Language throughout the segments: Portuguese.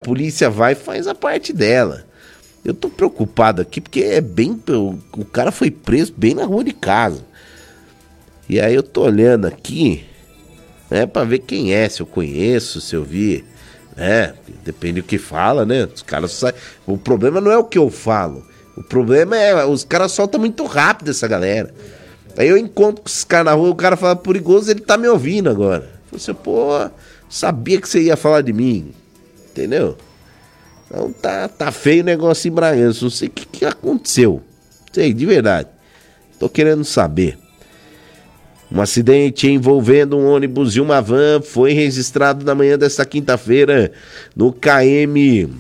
polícia vai e faz a parte dela. Eu tô preocupado aqui porque o cara foi preso bem na rua de casa. E aí eu tô olhando aqui, né, pra ver quem é, se eu conheço, se eu vi, né? Depende do que fala, né? Os caras saem. O problema não é o que eu falo. O problema é os caras soltam muito rápido essa galera. Aí eu encontro com esses caras na rua, o cara fala perigoso, ele tá me ouvindo agora. Eu falei, pô, sabia que você ia falar de mim. Entendeu? Então tá feio o negócio em Bragança. Não sei o que aconteceu. Sei, de verdade. Tô querendo saber. Um acidente envolvendo um ônibus e uma van foi registrado na manhã desta quinta-feira no KM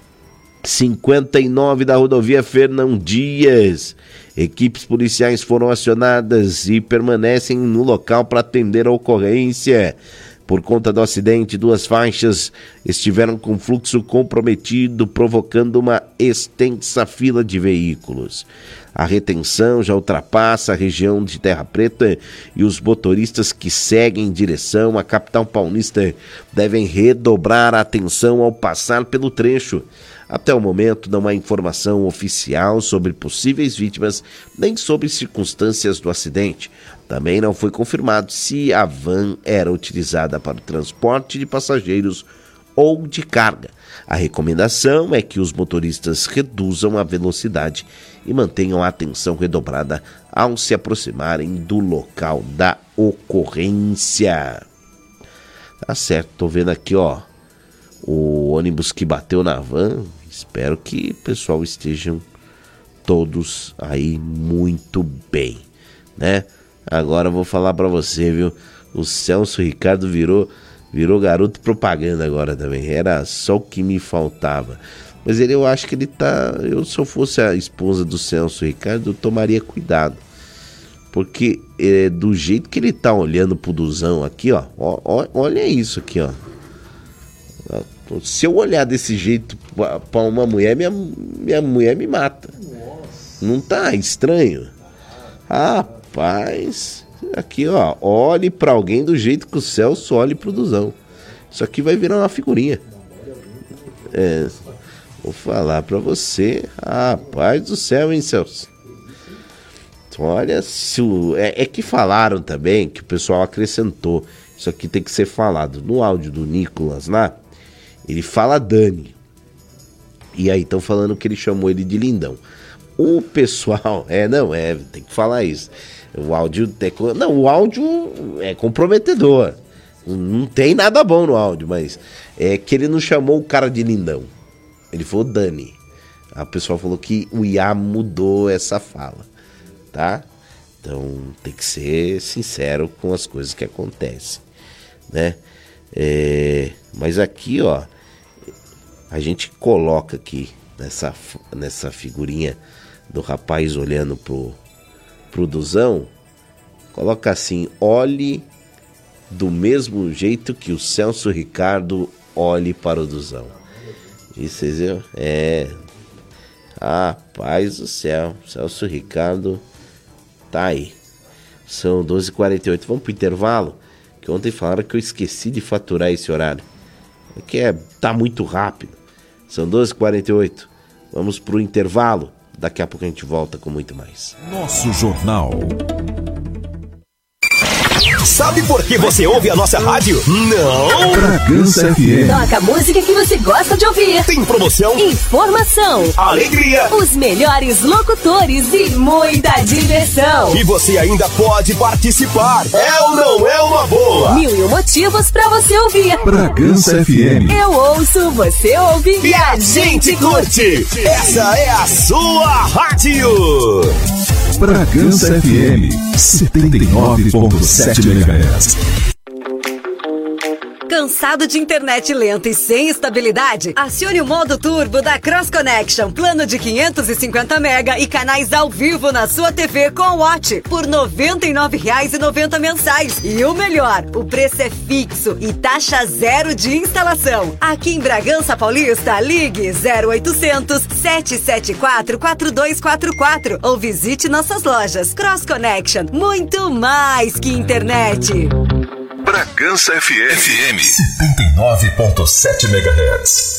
59 da rodovia Fernão Dias. Equipes policiais foram acionadas e permanecem no local para atender a ocorrência. Por conta do acidente, 2 faixas estiveram com fluxo comprometido, provocando uma extensa fila de veículos. A retenção já ultrapassa a região de Terra Preta e os motoristas que seguem em direção à capital paulista devem redobrar a atenção ao passar pelo trecho. Até o momento não há informação oficial sobre possíveis vítimas nem sobre circunstâncias do acidente. Também não foi confirmado se a van era utilizada para o transporte de passageiros ou de carga. A recomendação é que os motoristas reduzam a velocidade e mantenham a atenção redobrada ao se aproximarem do local da ocorrência. Tá certo, tô vendo aqui, ó, o ônibus que bateu na van. Espero que o pessoal estejam todos aí muito bem, né? Agora eu vou falar pra você, viu? O Celso Ricardo virou garoto propaganda agora também. Era só o que me faltava. Mas eu acho que ele tá... se eu fosse a esposa do Celso Ricardo, eu tomaria cuidado. Porque do jeito que ele tá olhando pro Duzão aqui, ó. Olha isso aqui, ó. Se eu olhar desse jeito pra uma mulher, minha mulher me mata. Não tá estranho? Rapaz, aqui, ó. Olhe pra alguém do jeito que o Celso olhe pro Duzão. Isso aqui vai virar uma figurinha. Vou falar pra você. Rapaz do céu, hein, Celso? Olha, é que falaram também, que o pessoal acrescentou. Isso aqui tem que ser falado. No áudio do Nicolas lá, ele fala Dani. E aí estão falando que ele chamou ele de lindão. O pessoal... tem que falar isso. O áudio é comprometedor. Não tem nada bom no áudio, mas é que ele não chamou o cara de lindão. Ele falou Dani. A pessoa falou que o IA mudou essa fala, tá? Então tem que ser sincero com as coisas que acontecem, né? Mas aqui, ó, a gente coloca aqui nessa figurinha do rapaz olhando pro Duzão, coloca assim: olhe do mesmo jeito que o Celso Ricardo olhe para o Duzão. Isso, vocês viram? Rapaz do céu, Celso Ricardo tá aí. São 12h48, vamos pro intervalo? Que ontem falaram que eu esqueci de faturar esse horário. Tá muito rápido. São 12h48. Vamos pro intervalo. Daqui a pouco a gente volta com muito mais. Nosso Jornal. Sabe por que você ouve a nossa rádio? Não! Bragança FM. Toca a música que você gosta de ouvir. Tem promoção, informação, alegria, os melhores locutores e muita diversão. E você ainda pode participar. É ou não é uma boa? 1001 motivos pra você ouvir. Bragança FM. Eu ouço, você ouve e a gente curte. Essa é a sua rádio. Bragança FM 79.7 MHz. Cansado de internet lenta e sem estabilidade? Acione o modo turbo da Cross Connection. Plano de 550 mega e canais ao vivo na sua TV com Watch por R$ 99,90 mensais. E o melhor, o preço é fixo e taxa zero de instalação. Aqui em Bragança Paulista, ligue 0800 774 4244 ou visite nossas lojas. Cross Connection, muito mais que internet. Bragança FM 79.7 MHz.